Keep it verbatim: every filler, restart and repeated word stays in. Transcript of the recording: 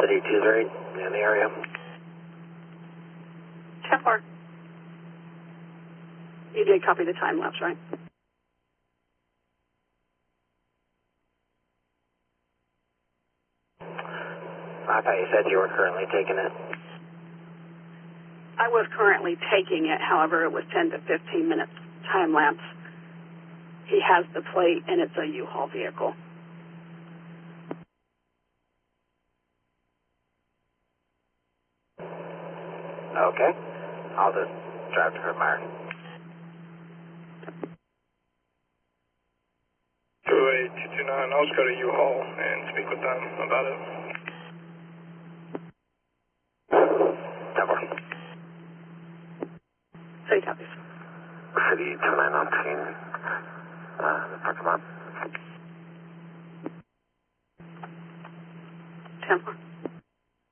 City two zero eight in the area. ten four. You did copy the time lapse, right? I thought you said you were currently taking it. I was currently taking it, however, it was ten to fifteen minutes time lapse. He has the plate, and it's a U-Haul vehicle. Okay. I'll just drive to Fort Myers. two eight two two nine, I'll just go to U-Haul and speak with them about it. ten four. City copies. City two nine nineteen, uh, the parking lot. ten four.